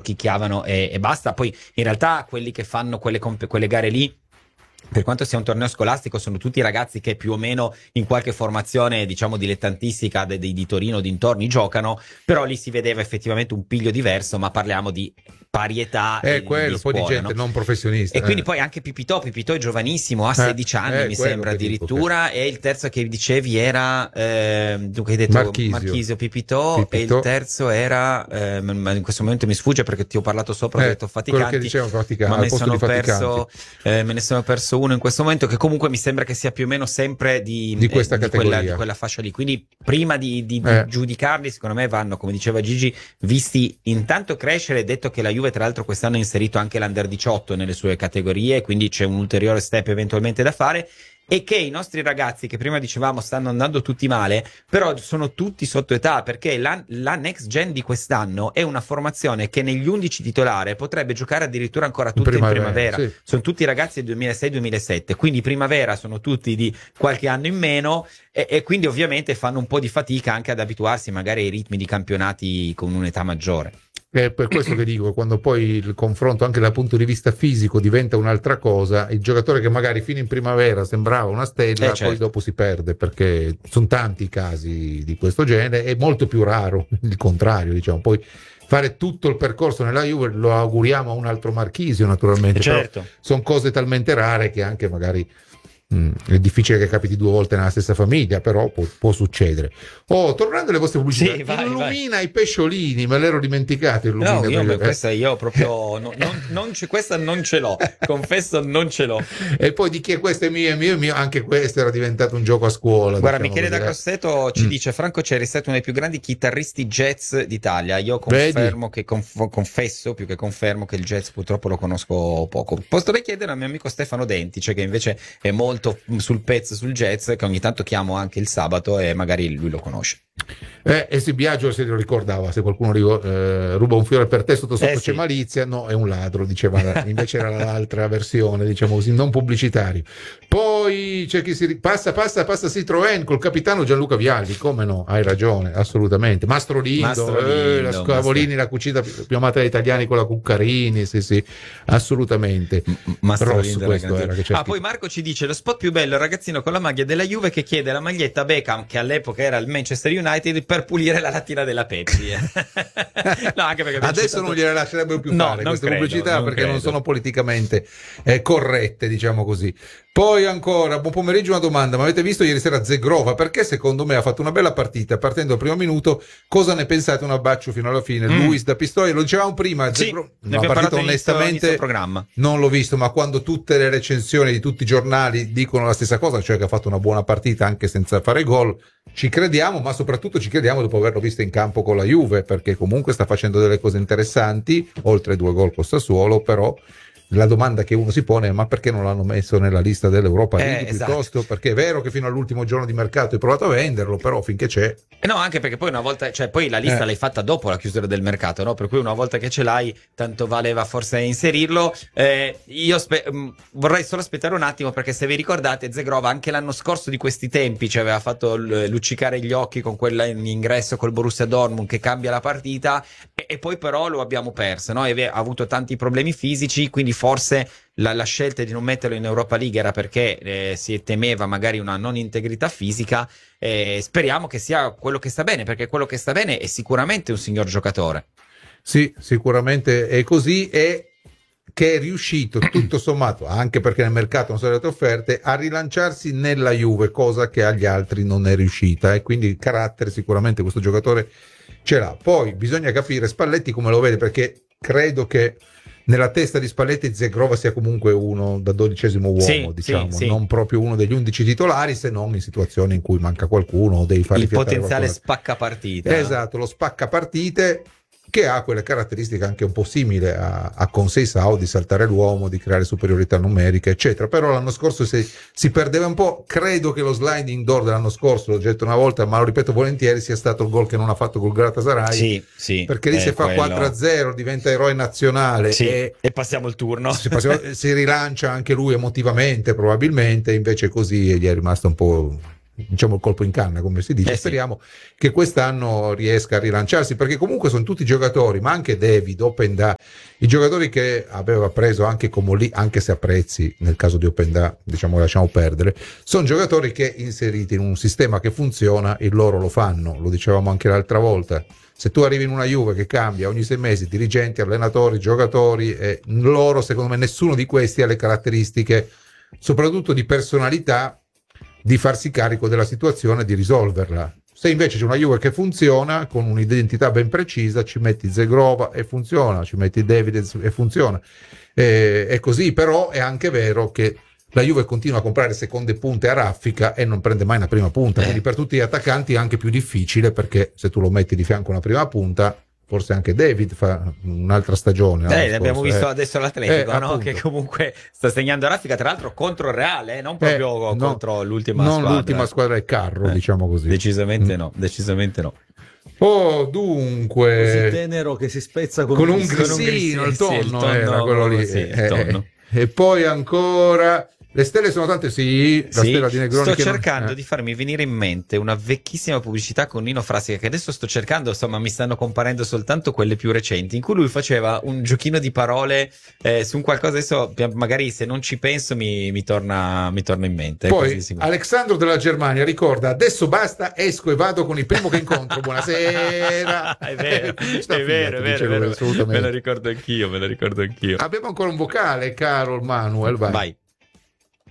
giochicchiavano e basta. Poi in realtà quelli che fanno quelle gare lì, per quanto sia un torneo scolastico, sono tutti ragazzi che più o meno in qualche formazione, diciamo, dilettantistica di Torino dintorni giocano, però lì si vedeva effettivamente un piglio diverso, ma parliamo di pari età quello, di scuola, poi di gente non professionista. E quindi poi anche Pipitò è giovanissimo, ha 16 anni mi sembra addirittura, e il terzo che dicevi era dunque hai detto Marchisio Pipitò, e il terzo era ma in questo momento mi sfugge perché ti ho parlato sopra, ho detto Faticanti, ma me ne sono perso uno in questo momento, che comunque mi sembra che sia più o meno sempre di questa categoria, di quella fascia lì. Quindi prima di giudicarli, secondo me vanno, come diceva Gigi, visti intanto crescere. Detto che la Juve tra l'altro quest'anno ha inserito anche l'Under 18 nelle sue categorie, quindi c'è un ulteriore step eventualmente da fare, e che i nostri ragazzi, che prima dicevamo stanno andando tutti male, però sono tutti sotto età, perché la next gen di quest'anno è una formazione che negli 11 titolare potrebbe giocare addirittura ancora tutti in primavera. Sì. Sono tutti ragazzi del 2006-2007, quindi primavera sono tutti di qualche anno in meno, e quindi ovviamente fanno un po' di fatica anche ad abituarsi magari ai ritmi di campionati con un'età maggiore. È per questo che dico, quando poi il confronto anche dal punto di vista fisico diventa un'altra cosa, il giocatore che magari fino in primavera sembrava una stella, poi dopo si perde, perché sono tanti i casi di questo genere, è molto più raro il contrario, diciamo. Poi fare tutto il percorso nella Juve lo auguriamo a un altro Marchisio, naturalmente, certo. Però sono cose talmente rare che anche magari è difficile che capiti 2 volte nella stessa famiglia, però può succedere. Tornando alle vostre pubblicità, illumina i pesciolini, me l'ero dimenticato. Questa io proprio questa non ce l'ho, confesso, non ce l'ho. E poi di chi è questo? È mio, anche questo era diventato un gioco a scuola. Guarda, Michele da Grosseto ci dice: Franco Cerri è stato uno dei più grandi chitarristi jazz d'Italia. Io confermo confesso più che confermo che il jazz purtroppo lo conosco poco. Posso chiedere al mio amico Stefano Dentice, che invece è molto sul pezzo sul jazz, che ogni tanto chiamo anche il sabato e magari lui lo conosce. E se Biagio se lo ricordava, se qualcuno ruba un fiore per te sotto c'è sì. malizia, no, è un ladro, diceva, invece era l'altra versione, diciamo così, non pubblicitario. Poi c'è chi si passa Citroën col capitano Gianluca Vialli, come no, hai ragione, assolutamente. Mastro Lindo, la Scavolini, la cucina più amata dagli italiani con la Cuccarini, sì, assolutamente. Mastro Lindo era che poi Marco ci dice: lo spot più bello, il ragazzino con la maglia della Juve che chiede la maglietta Beckham, che all'epoca era il Manchester United, per pulire la lattina della Pepsi. No, anche perché adesso non gliele lascerebbero più fare queste pubblicità, perché non sono politicamente corrette, diciamo così. Poi ancora, buon pomeriggio, una domanda: ma avete visto ieri sera Zegrova? Perché secondo me ha fatto una bella partita, partendo al primo minuto. Cosa ne pensate? Un abbraccio fino alla fine. Luis da Pistoia, lo dicevamo prima, una partita onestamente non l'ho visto, ma quando tutte le recensioni di tutti i giornali dicono la stessa cosa, cioè che ha fatto una buona partita anche senza fare gol, ci crediamo, ma soprattutto ci crediamo dopo averlo visto in campo con la Juve, perché comunque sta facendo delle cose interessanti, oltre 2 gol con Sassuolo. Però la domanda che uno si pone è: ma perché non l'hanno messo nella lista dell'Europa League piuttosto? Perché è vero che fino all'ultimo giorno di mercato hai provato a venderlo, però finché c'è. No, anche perché poi una volta, cioè poi la lista l'hai fatta dopo la chiusura del mercato, no? Per cui una volta che ce l'hai, tanto valeva forse inserirlo. Io vorrei solo aspettare un attimo, perché se vi ricordate, Zegrova anche l'anno scorso di questi tempi ci aveva fatto luccicare gli occhi con quella in ingresso col Borussia Dortmund che cambia la partita, e poi però lo abbiamo perso, no? Ha avuto tanti problemi fisici, quindi forse la scelta di non metterlo in Europa League era perché si temeva magari una non integrità fisica. Speriamo che sia quello che sta bene, perché quello che sta bene è sicuramente un signor giocatore. Sì, sicuramente è così, e che è riuscito tutto sommato, anche perché nel mercato non sono state offerte, a rilanciarsi nella Juve, cosa che agli altri non è riuscita, e quindi il carattere sicuramente questo giocatore ce l'ha. Poi bisogna capire Spalletti come lo vede, perché credo che nella testa di Spalletti Zegrova sia comunque uno da 12° uomo, diciamo, non proprio uno degli 11 titolari, se non in situazioni in cui manca qualcuno o devi fare il potenziale spaccapartite. Esatto, lo spaccapartite, che ha quelle caratteristiche anche un po' simili a Conceição, di saltare l'uomo, di creare superiorità numerica, eccetera. Però l'anno scorso si perdeva un po'. Credo che lo sliding door dell'anno scorso, l'ho detto una volta, ma lo ripeto volentieri, sia stato il gol che non ha fatto col Galatasaray. Sì, perché lì se fa quello. 4-0 diventa eroe nazionale, e passiamo il turno. Si rilancia anche lui emotivamente, probabilmente, invece così gli è rimasto un po' diciamo il colpo in canna, come si dice. Speriamo che quest'anno riesca a rilanciarsi, perché comunque sono tutti giocatori, ma anche David, Openda, i giocatori che aveva preso anche Comolli, anche se a prezzi, nel caso di Openda, diciamo lasciamo perdere, sono giocatori che inseriti in un sistema che funziona, il loro lo fanno, lo dicevamo anche l'altra volta. Se tu arrivi in una Juve che cambia ogni 6 mesi dirigenti, allenatori, giocatori, e loro, secondo me, nessuno di questi ha le caratteristiche, soprattutto di personalità, di farsi carico della situazione e di risolverla. Se invece c'è una Juve che funziona, con un'identità ben precisa, ci metti Zegrova e funziona, ci metti David e funziona. È così, però è anche vero che la Juve continua a comprare seconde punte a raffica e non prende mai una prima punta, quindi per tutti gli attaccanti è anche più difficile, perché se tu lo metti di fianco a una prima punta, forse anche David fa un'altra stagione. L'abbiamo visto adesso all'Atletico, no? Che comunque sta segnando a raffica, tra l'altro contro il Reale, non proprio contro l'ultima squadra. Non l'ultima squadra è Carro, diciamo così. Decisamente no. Dunque, così tenero che si spezza con un grissino, il tonno era quello lì. Il tonno. E poi ancora... Le stelle sono tante, stella di Negroni. Sto cercando di farmi venire in mente una vecchissima pubblicità con Nino Frassica, che adesso sto cercando, insomma mi stanno comparendo soltanto quelle più recenti, in cui lui faceva un giochino di parole su un qualcosa, adesso magari se non ci penso mi torna in mente. Poi Alessandro della Germania ricorda: adesso basta, esco e vado con il primo che incontro, buonasera. È vero, me lo ricordo anch'io. Abbiamo ancora un vocale, caro Manuel, vai.